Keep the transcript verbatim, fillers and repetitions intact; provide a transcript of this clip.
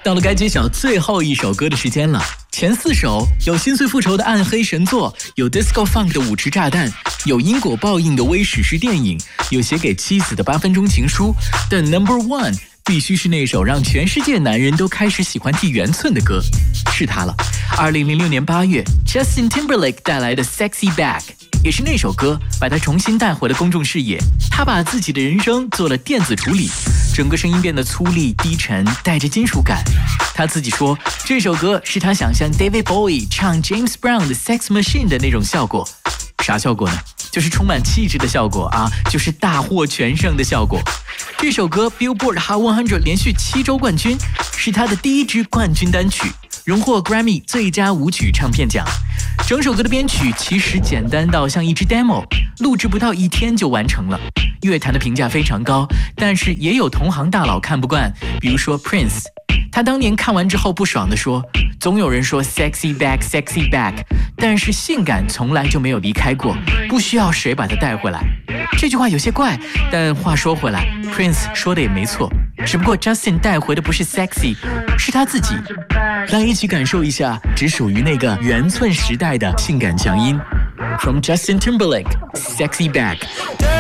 到了该揭晓最后一首歌的时间了。前四首有心碎复仇的暗黑神作，有 disco funk 的舞池炸弹，有因果报应的微史诗电影，有写给妻子的八分钟情书。但 number one 必须是那首让全世界男人都开始喜欢剃圆寸的歌，是他了。二零零六年八月 ，Justin Timberlake 带来的 Sexy Back。也是那首歌把他重新带回了公众视野，他把自己的人声做了电子处理，整个声音变得粗粝低沉，带着金属感。他自己说，这首歌是他想象 David Bowie 唱 James Brown 的 Sex Machine 的那种效果。啥效果呢？就是充满气质的效果啊，就是大获全胜的效果。这首歌 Billboard Hot 一百连续七周冠军，是他的第一支冠军单曲，荣获 Grammy 最佳舞曲唱片奖。整首歌的编曲其实简单到像一支 demo， 录制不到一天就完成了。乐坛的评价非常高，但是也有同行大佬看不惯，比如说 Prince， 他当年看完之后不爽地说，总有人说 sexy back sexy back， 但是性感从来就没有离开过，不需要谁把它带回来。这句话有些怪，但话说回来 Prince 说的也没错，只不过 Justin 带回的不是 sexy， 是他自己。来一起感受一下只属于那个圆寸时代的性感强音 From Justin Timberlake Sexy Back。